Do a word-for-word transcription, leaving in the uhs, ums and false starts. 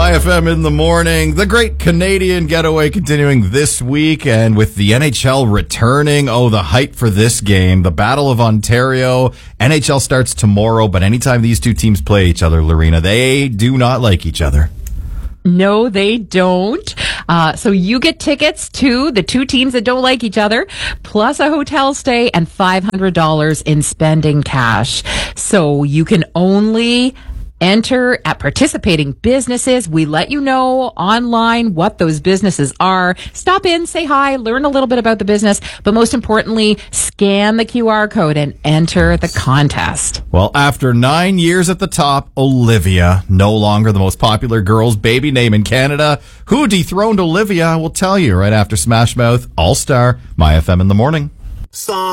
My F M in the morning. The Great Canadian Getaway continuing this week, and with the N H L returning, oh, the hype for this game, the Battle of Ontario. N H L starts tomorrow, but anytime these two teams play each other, Lorena, they do not like each other. No, they don't. Uh, so you get tickets to the two teams that don't like each other, plus a hotel stay and five hundred dollars in spending cash. So you can only enter at participating businesses. We let you know online what those businesses are. Stop in, say hi, learn a little bit about the business, but most importantly, scan the Q R code and enter the contest. Well, after nine years at the top, Olivia, no longer the most popular girl's baby name in Canada. Who dethroned Olivia? We'll tell you right after Smash Mouth All-Star, My F M in the morning. Song.